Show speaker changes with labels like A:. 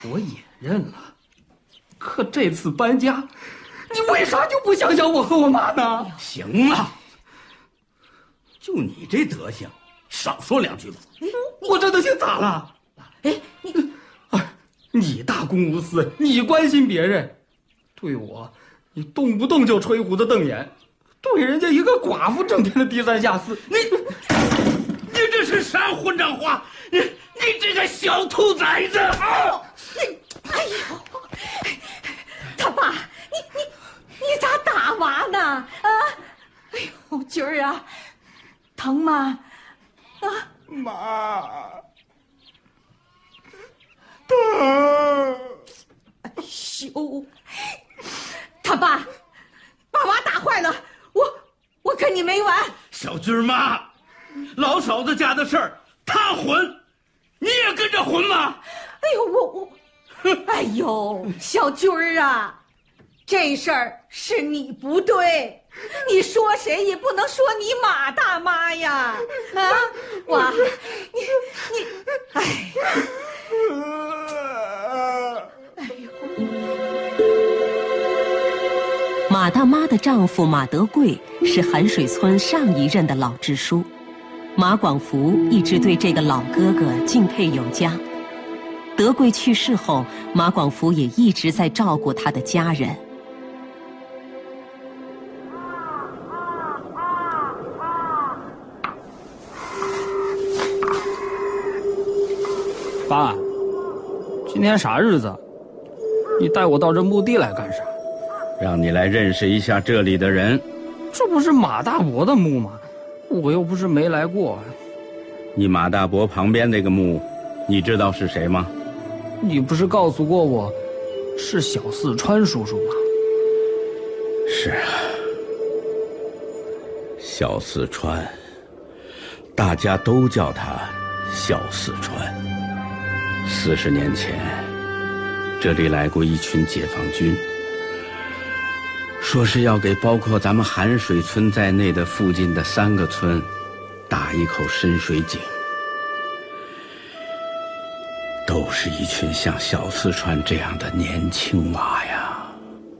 A: 我也认了，可这次搬家，你为啥就不想想我和我妈呢？
B: 行了，就你这德行，少说2句吧。
A: 我这德行咋了？你大公无私，你关心别人，对我，你动不动就吹胡子瞪眼，对人家一个寡妇整天的低三下四，
B: 你这是啥混账话？你这个小兔崽子！
C: 哎呦，他爸，你咋打娃呢？啊，哎呦，军儿啊，疼吗？啊，
D: 妈，疼！
C: 哎呦，他爸，把娃打坏了，我跟你没完！
B: 小军妈，老嫂子家的事儿，她混，你也跟着混吗？
C: 哎呦，小军儿啊，这事儿是你不对，你说谁也不能说你马大妈呀！啊，娃，你，哎，
E: 马大妈的丈夫马德贵是寒水村上一任的老支书，马广福一直对这个老哥哥敬佩有加。德贵去世后，马广福也一直在照顾他的家人。
A: 爸，今天啥日子？你带我到这墓地来干啥？
B: 让你来认识一下这里的人。
A: 这不是马大伯的墓吗？我又不是没来过。
B: 你马大伯旁边那个墓，你知道是谁吗？
A: 你不是告诉过我，是小四川叔叔吗？
B: 是啊，小四川，大家都叫他小四川。40年前，这里来过一群解放军，说是要给包括咱们寒水村在内的附近的3个村打一口深水井。都是一群像小四川这样的年轻娃呀。